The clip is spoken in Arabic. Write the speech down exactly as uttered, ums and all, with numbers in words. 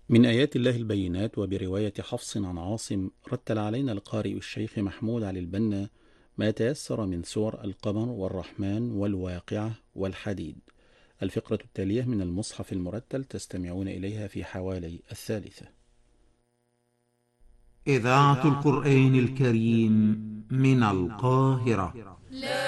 من آيات الله البينات. وبرواية حفص عن عاصم رتل علينا القارئ الشيخ محمود علي البنا ما تيسر من سور القمر والرحمن والواقعة والحديد. الفقرة التالية من المصحف المرتل تستمعون إليها في حوالي الثالثة. إذاعة القرآن الكريم من القاهرة.